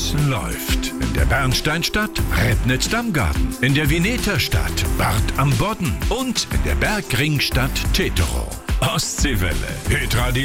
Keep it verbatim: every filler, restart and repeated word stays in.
Es läuft. In der Bernsteinstadt Rednitz-Dammgarten, in der Veneterstadt Bad am Bodden und in der Bergringstadt Teterow. Ostseewelle. Hitradio